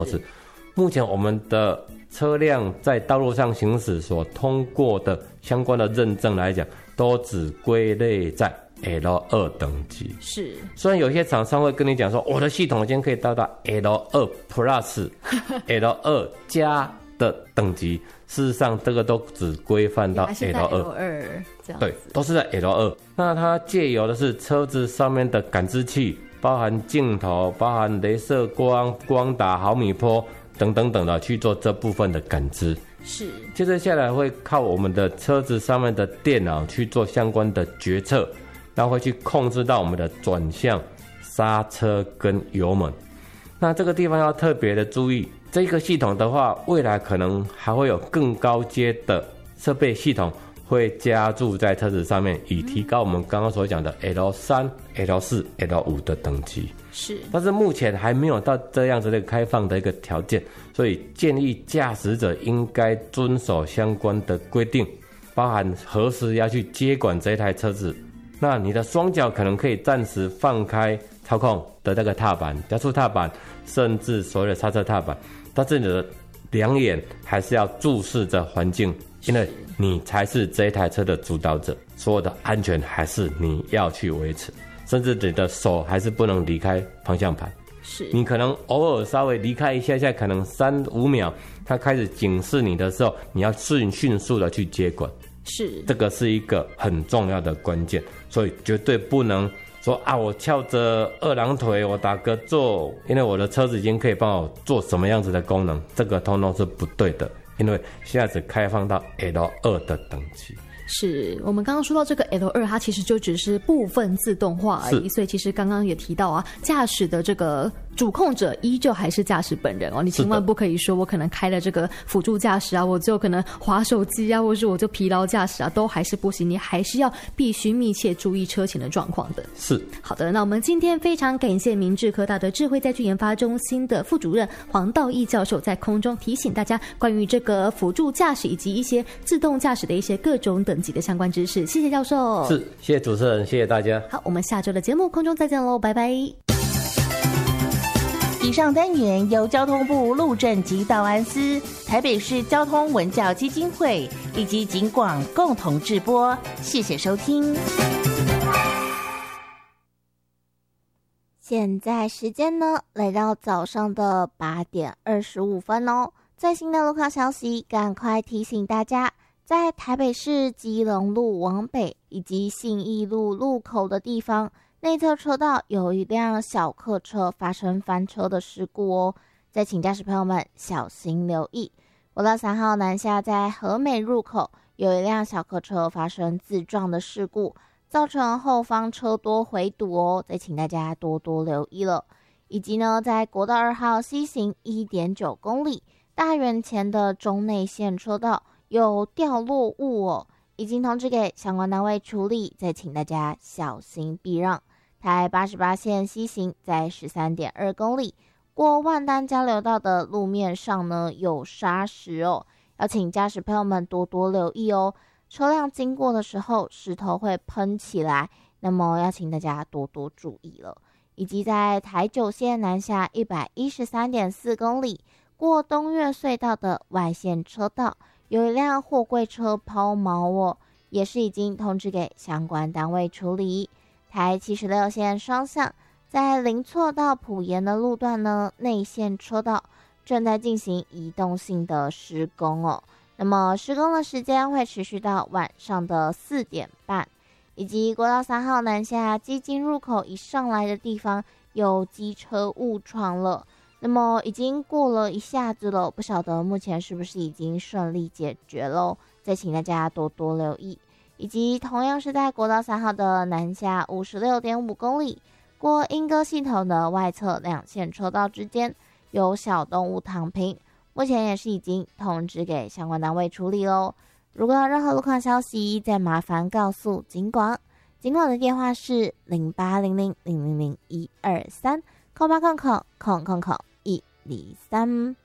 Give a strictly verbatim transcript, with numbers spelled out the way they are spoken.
目前我们的车辆在道路上行驶所通过的相关的认证来讲，都只归类在 L 二 等级。 是， 虽然有些厂商会跟你讲说，我的系统已经可以到达 L 二 Plus、L 二 加的等级，事实上这个都只规范到 L 二， 这样对，都是在 L 二。那它借由的是车子上面的感知器，包含镜头、包含雷射光、光打、毫米波等等等的去做这部分的感知。 是， 接着下来会靠我们的车子上面的电脑去做相关的决策，然后会去控制到我们的转向、刹车跟油门。那这个地方要特别的注意，这个系统的话，未来可能还会有更高阶的设备系统会加注在车子上面，以提高我们刚刚所讲的 L 三、L 四、L 五的等级。 是， 但是目前还没有到这样子的开放的一个条件，所以建议驾驶者应该遵守相关的规定，包含何时要去接管这台车子。那你的双脚可能可以暂时放开操控的那个踏板、加速踏板，甚至所谓的刹车踏板，但是你的两眼还是要注视着环境，因为你才是这一台车的主导者，所有的安全还是你要去维持，甚至你的手还是不能离开方向盘。 是， 你可能偶尔稍微离开一下下，可能三五秒，它开始警示你的时候，你要迅迅速的去接管。 是， 这个是一个很重要的关键，所以绝对不能说啊，我翘着二郎腿，我打个坐，因为我的车子已经可以帮我做什么样子的功能，这个通通是不对的，因为现在只开放到 L 二 的等级。 是，我们刚刚说到这个 L 二，它其实就只是部分自动化而已，所以其实刚刚也提到啊，驾驶的这个主控者依旧还是驾驶本人哦，你千万不可以说我可能开了这个辅助驾驶啊，我就可能滑手机啊，或是我就疲劳驾驶啊，都还是不行，你还是要必须密切注意车前的状况的。 是， 好的，那我们今天非常感谢明志科大的智慧载具研发中心的副主任黄道义教授在空中提醒大家关于这个辅助驾驶以及一些自动驾驶的一些各种等级的相关知识，谢谢教授。 是，谢谢主持人，谢谢大家。 好，我们下周的节目空中再见喽，拜拜。 以上单元由交通部路政及道安司、台北市交通文教基金会以及警广共同制播，谢谢收听。现在时间呢，来到早上的八点二十五分哦。最新的路况消息，赶快提醒大家，在台北市基隆路往北以及信义路路口的地方，内侧车道有一辆小客车发生翻车的事故哦，再请驾驶朋友们小心留意。国道三号南下在和美入口有一辆小客车发生自撞的事故，造成后方车多回堵哦，再请大家多多留意了。以及呢，在国道二号西行 一点九公里大园前的中内线车道有掉落物哦，已经通知给相关单位处理，再请大家小心避让。台八十八线西行在 十三点二公里过万丹交流道的路面上呢有砂石哦，要请驾驶朋友们多多留意哦，车辆经过的时候石头会喷起来，那么要请大家多多注意了。以及在台九线南下 一百一十三点四公里过东岳隧道的外线车道有一辆货柜车抛锚哦，也是已经通知给相关单位处理。台七十六线双向在林错到埔盐的路段呢，内线车道正在进行移动性的施工哦，那么施工的时间会持续到晚上的四点半。以及国道三号南下基金入口一上来的地方有机车误闯了，那么已经过了一下子了，不晓得目前是不是已经顺利解决咯，再请大家多多留意。以及同样是在国道三号的南下 五十六点五公里过莺歌系统的外侧两线车道之间有小动物躺平，目前也是已经通知给相关单位处理咯。如果有任何路况消息，再麻烦告诉警广，警广的电话是零八零零零零零一二三空八空空空空空一二三。